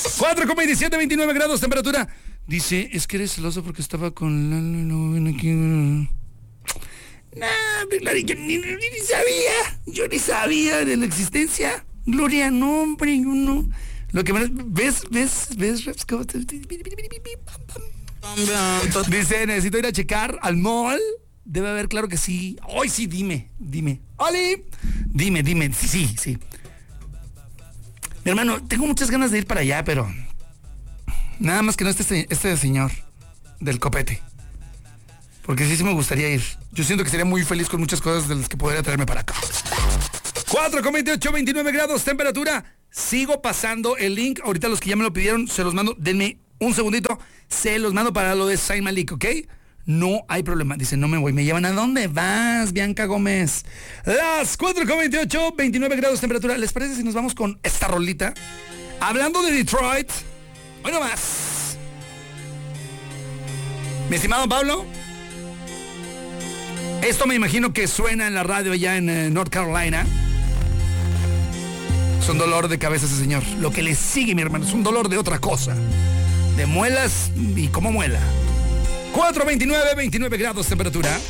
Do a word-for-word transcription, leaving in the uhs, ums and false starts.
cuatro con veintisiete, veintinueve grados temperatura. Dice, es que eres celoso porque estaba con la... No, ven aquí... Nah, Gloria, yo ni, ni, ni sabía, yo ni sabía de la existencia. Gloria, no, hombre, yo no. Lo que me... ¿Ves? ¿Ves? ¿Ves? Dice, necesito ir a checar al mall. Debe haber, claro que sí. Hoy sí, dime, dime. ¡Oli! Dime, dime, sí, sí. Mi hermano, tengo muchas ganas de ir para allá, pero... Nada más que no este, este señor del copete. Porque sí, sí me gustaría ir. Yo siento que sería muy feliz con muchas cosas de las que podría traerme para acá. cuatro con veintiocho, veintinueve grados, temperatura. Sigo pasando el link. Ahorita los que ya me lo pidieron, se los mando. Denme un segundito. Se los mando para lo de Zayn Malik, ¿ok? No hay problema. Dice, no me voy. Me llevan. ¿A dónde vas, Bianca Gómez? Las cuatro con veintiocho, veintinueve grados, temperatura. ¿Les parece si nos vamos con esta rolita? Hablando de Detroit. Hoy no más. Mi estimado Pablo. Esto me imagino que suena en la radio allá en eh, North Carolina. Es un dolor de cabeza ese señor. Lo que le sigue, mi hermano, es un dolor de otra cosa. De muelas y como muela. cuatro veintinueve, veintinueve grados temperatura.